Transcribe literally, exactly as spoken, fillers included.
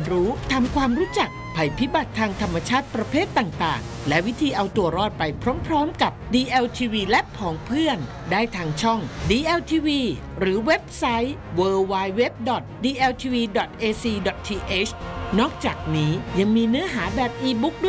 รู้ทำความรู้จักภัยพิบัติทางธรรมชาติประเภทต่างๆและวิธีเอาตัวรอดไปพร้อมๆกับ ดี แอล ที วี และผองเพื่อนได้ทางช่อง ดี แอล ที วี หรือเว็บไซต์ ดับเบิลยู ดับเบิลยู ดับเบิลยู ดอท ดี แอล ที วี ดอท เอ ซี ดอท ที เอช นอกจากนี้ยังมีเนื้อหาแบบอีบุ๊ก